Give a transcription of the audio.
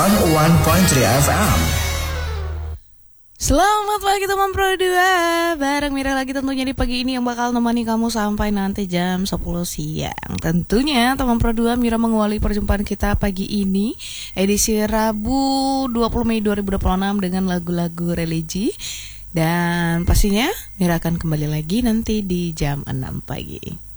101.3 FM. Selamat pagi teman Pro 2. Bareng Mira lagi tentunya di pagi ini yang bakal nemani kamu sampai nanti jam 10 siang. Tentunya teman Pro 2, Mira mengawali perjumpaan kita pagi ini edisi Rabu 20 Mei 2026 dengan lagu-lagu religi. Dan pastinya Mira akan kembali lagi nanti di jam 6 pagi.